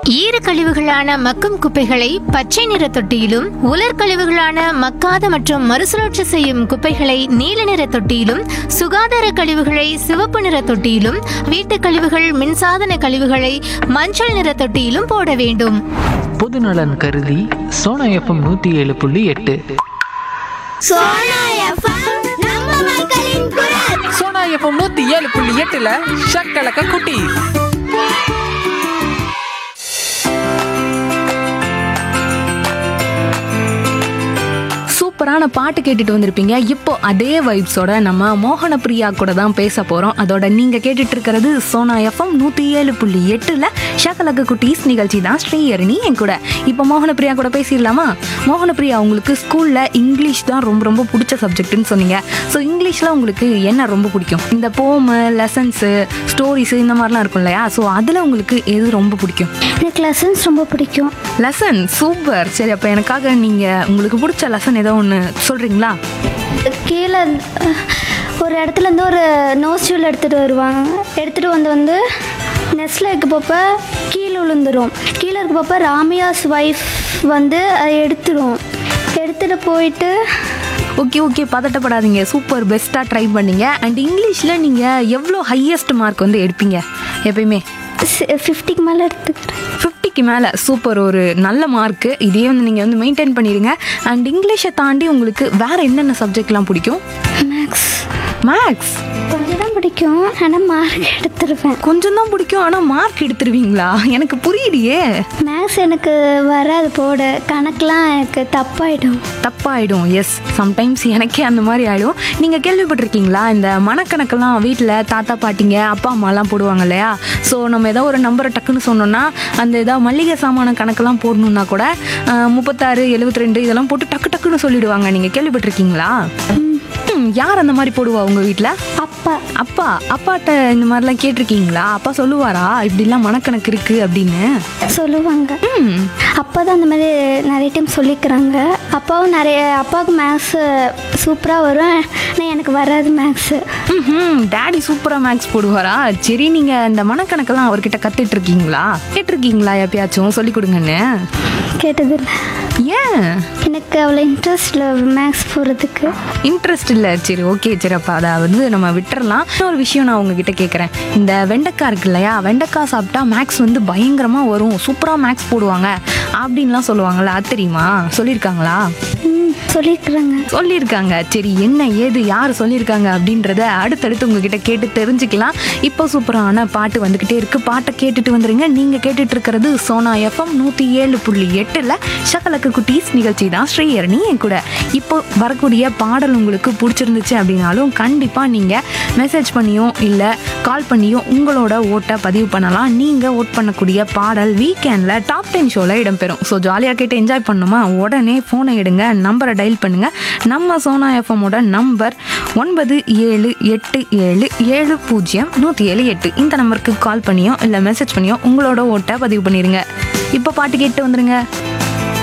ஈர கழிவுகளான மக்கும் குப்பைகளை பச்சை நிற தொட்டியிலும், உலர் கழிவுகளான மக்காத மற்றும் மறுசுழற்சி செய்யும் குப்பைகளை நீல நிற தொட்டியிலும், சுகாதார கழிவுகளை சிவப்பு நிற தொட்டியிலும், வீட்டு கழிவுகள் மின்சாதன கழிவுகளை மஞ்சள் நிற தொட்டியிலும் போட வேண்டும். பொதுநலன் கருதி சோனா எஃப்எம் 107.8. சோனா எஃப்எம் 107.8ல ஷக்கலக்க குட்டி. சூப்பரான பாட்டு கேட்டுட்டு வந்திருப்பீங்க. இப்போ அதே வைப்ஸோட நம்ம மோகன பிரியா கூட தான் பேச போகிறோம். அதோட நீங்கள் கேட்டுட்டு இருக்கிறது சோனா எஃப்எம் 107.8ல ஷக்கலக்க குட்டீஸ் நிகழ்ச்சி தான். ஸ்ரீஹரணி என் கூட. இப்போ மோகன பிரியா கூட பேசிடலாமா? மோகன பிரியா, உங்களுக்கு ஸ்கூலில் இங்கிலீஷ் தான் ரொம்ப ரொம்ப பிடிச்ச சப்ஜெக்ட்னு சொன்னீங்க. ஸோ இங்கிலீஷில் உங்களுக்கு என்ன ரொம்ப பிடிக்கும்? இந்த போமு, லெசன்ஸு, ஸ்டோரிஸு இந்த மாதிரிலாம் இருக்கும் இல்லையா? ஸோ அதில் உங்களுக்கு எது ரொம்ப பிடிக்கும்? எனக்கு லெசன்ஸ் ரொம்ப பிடிக்கும். Lesson super. சரி, அப்போ எனக்காக நீங்கள் உங்களுக்கு பிடிச்ச லெசன் ஏதோ ஒன்று சொல்கிறீங்களா? கீழே ஒரு இடத்துலேருந்து ஒரு நோஸ் ஜூல் எடுத்துகிட்டு வந்து நெஸ்ட்டில் இருக்க போப்போ கீழே விழுந்துடும். கீழே இருக்க போப்போ ராமியாஸ் ஒய்ஃப் வந்து அதை எடுத்துகிட்டு போயிட்டு. ஓகே, பதட்டப்படாதீங்க. சூப்பர், பெஸ்ட்டாக ட்ரை பண்ணீங்க. அண்ட் இங்கிலீஷில் நீங்கள் எவ்வளோ ஹையஸ்ட் மார்க் வந்து எடுப்பீங்க எப்பயுமே? 50க்கு மேலே எடுத்துக்கிறேன். 50க்கு மேலே சூப்பர், ஒரு நல்ல மார்க்கு. இதே வந்து நீங்கள் வந்து மெயின்டைன் பண்ணிடுங்க. அண்ட் இங்கிலீஷை தாண்டி உங்களுக்கு வேறு என்னென்ன சப்ஜெக்ட்லாம் பிடிக்கும்? மேக்ஸ் கொஞ்சம் தான் பிடிக்கும், ஆனால் மார்க் எடுத்துருவேன். கொஞ்சம் தான் பிடிக்கும், ஆனால் மார்க் எடுத்துருவீங்களா? எனக்கு புரியலையே. மேக்ஸ் எனக்கு வராது போட. கணக்கெலாம் எனக்கு தப்பாயிடும். எஸ், சம்டைம்ஸ் எனக்கே அந்த மாதிரி ஆகிடும். நீங்கள் கேள்விப்பட்டிருக்கீங்களா? இந்த மனக்கணக்கெல்லாம் வீட்டில் தாத்தா பாட்டிங்க அப்பா அம்மாலாம் போடுவாங்க இல்லையா? ஸோ நம்ம ஏதோ ஒரு நம்பரை டக்குன்னு சொன்னோன்னா, அந்த ஏதாவது மளிகை சாமான கணக்கெல்லாம் போடணுன்னா கூட 36, 72 இதெல்லாம் போட்டு டக்குன்னு சொல்லிடுவாங்க. நீங்கள் கேள்விப்பட்டிருக்கீங்களா? யார் அந்த மாதிரி போடுவா உங்கள் வீட்டில்? அப்பாட்ட இந்த மாதிரிலாம் கேட்டிருக்கீங்களா? அப்பா சொல்லுவாரா இப்படிலாம் மனக்கணக்கு இருக்குது அப்படின்னு? சொல்லுவாங்க. அப்பா தான் அந்த மாதிரி நிறைய டைம் சொல்லிக்கிறாங்க. அப்பாவுக்கு மேக்ஸு சூப்பராக வரும், ஆனால் எனக்கு வராது மேக்ஸு. டேடி சூப்பராக மேக்ஸ் போடுவாரா? சரி, நீங்கள் இந்த மனக்கணக்கெல்லாம் அவர்கிட்ட கேட்டிருக்கீங்களா எப்பயாச்சும் சொல்லி கொடுங்கன்னு? கேட்டதில்லை. ஏன்? எனக்கு அவ்வளோ இன்ட்ரெஸ்ட் இல்லை மேக்ஸ் போகிறதுக்கு. இன்ட்ரெஸ்ட் இல்லை. சரி, ஓகே. சரி, அப்போ அதை வந்து நம்ம விட்டுறலாம். இன்னொரு விஷயம் நான் உங்ககிட்ட கேட்குறேன். இந்த வெண்டைக்காய் இருக்கு இல்லையா? வெண்டைக்காய் சாப்பிட்டா மேக்ஸ் வந்து பயங்கரமாக வரும், சூப்பராக மேக்ஸ் போடுவாங்க அப்படின்லாம் சொல்லுவாங்கள்ல, அது தெரியுமா? சொல்லியிருக்காங்களா? சொல்லியிருக்காங்க. சரி, என்ன ஏது யார் சொல்லியிருக்காங்க அப்படின்றத அடுத்தடுத்து உங்ககிட்ட கேட்டு தெரிஞ்சுக்கலாம். இப்போ சூப்பரான பாட்டு வந்துக்கிட்டே இருக்கு. பாட்டை கேட்டுட்டு வந்துருங்க. நீங்கள் கேட்டுட்டு இருக்கிறது சோனா எஃப்எம் 107.8ல ஷக்கலக்கு குட்டீஸ் நிகழ்ச்சி தான். ஸ்ரீஹரணி என் கூட. இப்போ வரக்கூடிய பாடல் உங்களுக்கு பிடிச்சிருந்துச்சு அப்படின்னாலும் கண்டிப்பாக நீங்கள் மெசேஜ் பண்ணியோ இல்லை கால் பண்ணியோ உங்களோட ஓட்டை பதிவு பண்ணலாம். நீங்கள் ஓட் பண்ணக்கூடிய பாடல் வீக்கெண்டில் டாப் 10 ஷோவில் இடம்பெறும். ஸோ ஜாலியாக கேட்டு என்ஜாய் பண்ணுமா? உடனே ஃபோனை எடுங்க, நம்பரை டயல் பண்ணுங்க. நம்ம சோனா எஃப்எம்மோட நம்பர் 9787700178. இந்த நம்பருக்கு கால் பண்ணியோ இல்லை மெசேஜ் பண்ணியோ உங்களோட ஓட்டை பதிவு பண்ணிடுங்க. இப்போ பாட்டு கேட்டு வந்துருங்க.